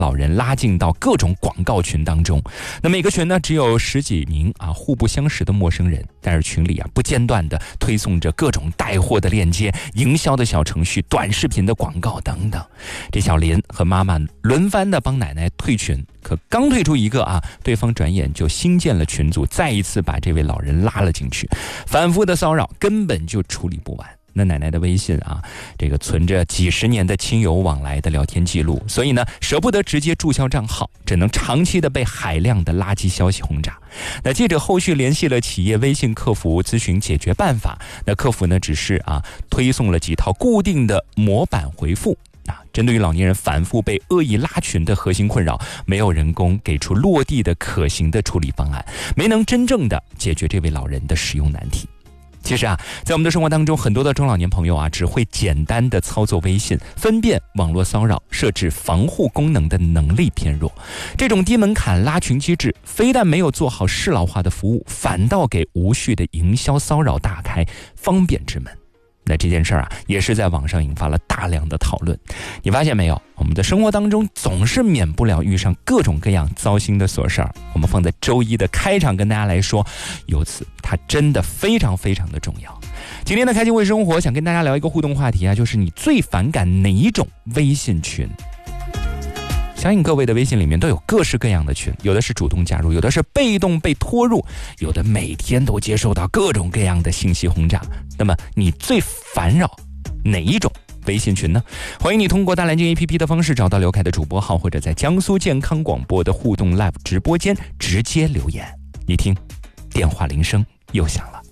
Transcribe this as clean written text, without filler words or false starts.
老人拉进到各种广告群当中。那每个群呢只有10几名互不相识的陌生人，但是群里不间断的推送着各种带货的链接、营销的小程序、短视频的广告等等。这小林和妈妈轮番的帮奶奶退群，可刚退出一个对方转眼就新建了群组，再一次把这位老人拉了进去，反复的骚扰根本就处理不完。那奶奶的微信这个存着几十年的亲友往来的聊天记录，所以呢舍不得直接注销账号，只能长期的被海量的垃圾消息轰炸。那记者后续联系了企业微信客服咨询解决办法，那客服呢只是推送了几套固定的模板回复。针对于老年人反复被恶意拉群的核心困扰，没有人工给出落地的可行的处理方案，没能真正的解决这位老人的使用难题。其实在我们的生活当中，很多的中老年朋友只会简单的操作微信，分辨网络骚扰、设置防护功能的能力偏弱。这种低门槛拉群机制，非但没有做好适老化的服务，反倒给无序的营销骚扰打开方便之门。那这件事也是在网上引发了大量的讨论。你发现没有，我们的生活当中总是免不了遇上各种各样糟心的琐事儿。我们放在周一的开场跟大家来说，由此它真的非常非常的重要。今天的开心微生活想跟大家聊一个互动话题就是你最反感哪一种微信群？相信各位的微信里面都有各式各样的群，有的是主动加入，有的是被动被拖入，有的每天都接受到各种各样的信息轰炸。那么你最烦扰哪一种微信群呢？欢迎你通过大蓝鲸 APP 的方式找到刘凯的主播号，或者在江苏健康广播的互动 Live 直播间直接留言。你听，电话铃声又响了。